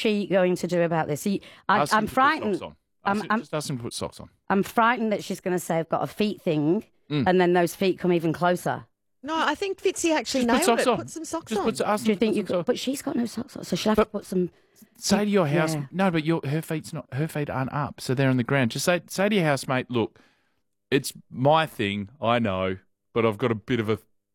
she going to do about this? I'm frightened. Just ask him to put socks on. I'm frightened that she's going to say I've got a feet thing, and then those feet come even closer. No, I think Fitzy actually nailed it. Put some socks on. Do you think you could? But she's got no socks on, so she'll have to put some. Say to your house, no, but her feet aren't up, so they're on the ground. Just say to your housemate, look, it's my thing, I know, but I've got a bit of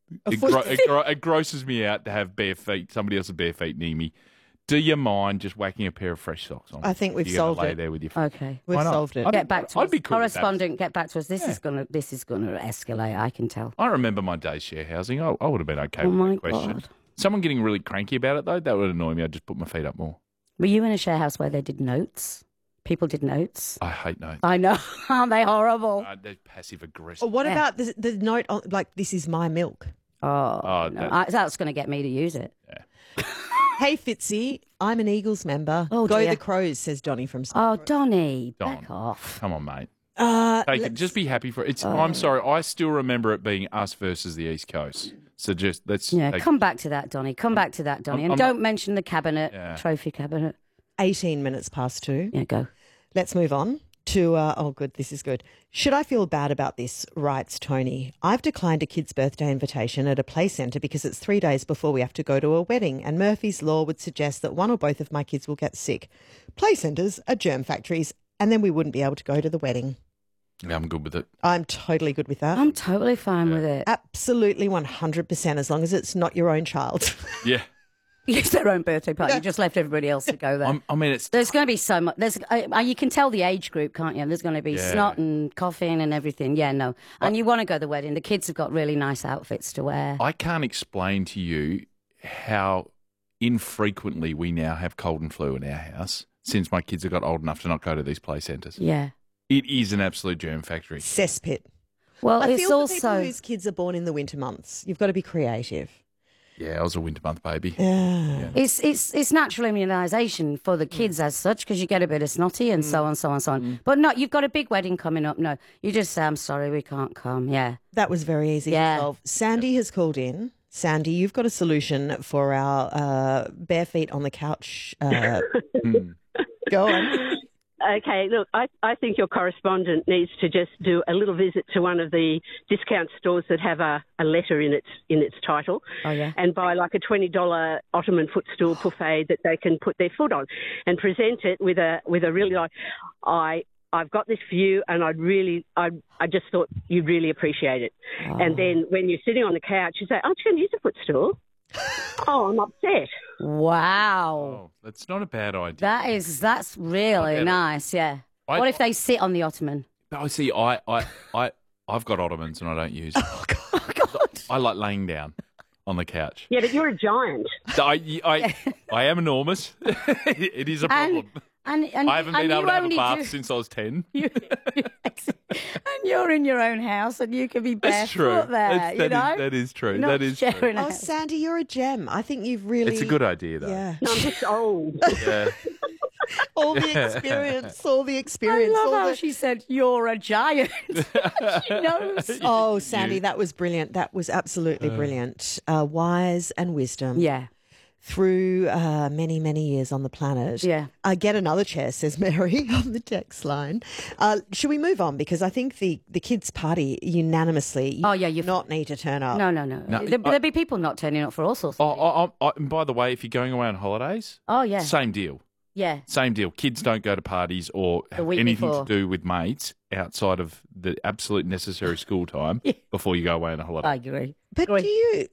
it grosses me out to have bare feet, somebody else's bare feet near me. Do you mind just whacking a pair of fresh socks on? I think we've solved it. There with your okay, we've solved it. Get back to us. I'd be cool Correspondent, get back to us. This is gonna escalate. I can tell. I remember my days share housing. I would have been okay with my that question. God. Someone getting really cranky about it though, that would annoy me. I'd just put my feet up more. Were you in a share house where they did notes? People did notes. I hate notes. I know. Aren't they horrible? They're passive aggressive. What about the note on, like, this is my milk? Oh, no. That's going to get me to use it. Yeah. Hey, Fitzy, I'm an Eagles member. Oh, Go dear. the Crows, says Donnie from Oh, Donnie, Don, back off. Come on, mate. Just be happy for it. I'm sorry. I still remember it being us versus the East Coast. So let's... come back to that, Donnie. Come back to that, Donnie. And don't mention the cabinet, trophy cabinet. 18 minutes past 2. Yeah, go. Let's move on to, this is good. Should I feel bad about this, writes Tony. I've declined a kid's birthday invitation at a play centre because it's 3 days before we have to go to a wedding, and Murphy's Law would suggest that one or both of my kids will get sick. Play centres are germ factories, and then we wouldn't be able to go to the wedding. Yeah, I'm good with it. I'm totally good with that. I'm totally fine with it. Absolutely 100%, as long as it's not your own child. Yeah. It's their own birthday party. You just left everybody else to go there. There's going to be so much. You can tell the age group, can't you? There's going to be snot and coughing and everything. Yeah, no. And you want to go to the wedding. The kids have got really nice outfits to wear. I can't explain to you how infrequently we now have cold and flu in our house since my kids have got old enough to not go to these play centres. Yeah. It is an absolute germ factory. Cesspit. Well, I it's feel also... for people whose kids are born in the winter months, you've got to be creative. Yeah, I was a winter month baby. Yeah. It's natural immunisation for the kids as such, because you get a bit of snotty and so on, so on, so on. But no, you've got a big wedding coming up. No, you just say, I'm sorry, we can't come. Yeah. That was very easy to solve. Sandy has called in. Sandy, you've got a solution for our bare feet on the couch. Go on. Okay, look, I think your correspondent needs to just do a little visit to one of the discount stores that have a letter in its title. Oh, yeah. And buy like a $20 Ottoman footstool buffet that they can put their foot on, and present it with a really like, I've got this for you, and I just thought you'd really appreciate it. Oh. And then when you're sitting on the couch, you say, aren't you going to use a footstool? Oh, I'm upset. Wow. Oh, that's not a bad idea. That's really nice, yeah. What if they sit on the ottoman? Oh, see, I've got ottomans and I don't use them. Oh, God. I like laying down on the couch. Yeah, but you're a giant. I am enormous. It is a problem. And I haven't been able to have a bath since I was 10. And you're in your own house and you can be barefoot there, That is true. Not that is true. Oh, Sandy, you're a gem. I think you've really... It's a good idea, though. Yeah. No, I'm just old. Yeah. all the experience. I love how she said, you're a giant. She knows. Oh, Sandy, that was brilliant. That was absolutely brilliant. Wise and wisdom. Yeah. Through many, many years on the planet. Yeah. Get another chair, says Mary on the text line. Should we move on? Because I think the kids' party unanimously not need to turn up. No. There'll be people not turning up for all sorts of things. And by the way, if you're going away on holidays, same deal. Yeah. Same deal. Kids don't go to parties or have anything to do with mates outside of the absolute necessary school time before you go away on a holiday. I agree. But do you...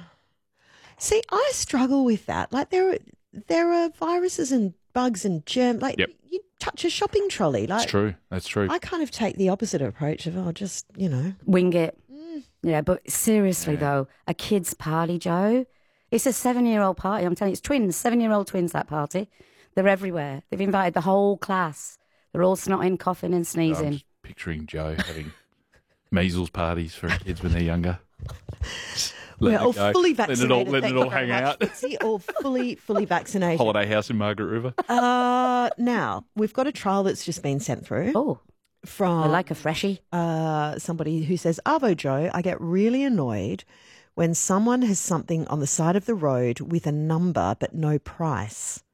See, I struggle with that. Like there are viruses and bugs and germs. Like you touch a shopping trolley. Like That's true. That's true. I kind of take the opposite approach of just wing it. Yeah, but seriously though, a kid's party, Joe. It's a 7-year-old party. I'm telling you, it's twins, 7-year-old twins. That party, they're everywhere. They've invited the whole class. They're all snotting, coughing, and sneezing. I'm just picturing Joe having measles parties for kids when they're younger. We're all fully vaccinated. Letting it all hang out. See, all fully vaccinated. Holiday house in Margaret River. Now, we've got a trial that's just been sent through. Oh, from I like a freshie. Somebody who says, Arvo Joe, I get really annoyed when someone has something on the side of the road with a number but no price.